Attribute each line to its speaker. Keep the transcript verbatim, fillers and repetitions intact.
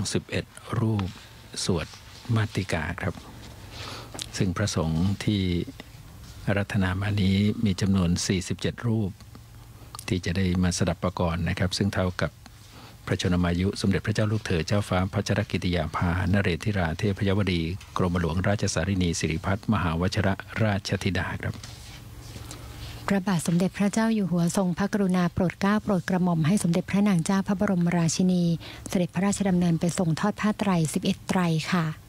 Speaker 1: สิบเอ็ดรูปสวดมาติกาครับซึ่งพระสงฆ์ที่อาราธนามานี้มีจำนวนสี่สิบเจ็ดรูปที่จะได้มาสดับประกรณ์นะครับซึ่งเท่ากับพระชนมายุสมเด็จพระเจ้าลูกเธอเจ้าฟ้าพัชรกิติยาภานเรศธิราเทพยวดีกรมหลวงราชสารินีสิริพัฒน์มหาวชรราชธิดาครับ
Speaker 2: พระบาทสมเด็จพระเจ้าอยู่หัวทรงพระกรุณาโปรดเกล้าโปรดกระหม่อมให้สมเด็จพระนางเจ้าพระบรมราชินีเสด็จพระราชดำเนินไปทรงทอดผ้าไตรสิบเอ็ดไตรค่ะ